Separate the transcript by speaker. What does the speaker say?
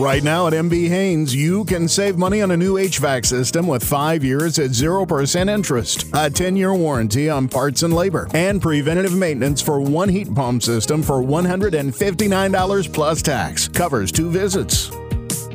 Speaker 1: Right now at MB Haynes, you can save money on a new HVAC system with 5 years at 0% interest, a 10-year warranty on parts and labor, and preventative maintenance for one heat pump system for $159 plus tax. Covers 2 visits.